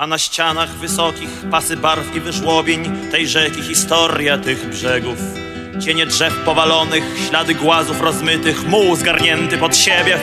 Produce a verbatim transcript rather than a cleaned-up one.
a na ścianach wysokich pasy barw i wyżłobień tej rzeki historia tych brzegów. Cienie drzew powalonych, ślady głazów rozmytych, muł zgarnięty pod siebie.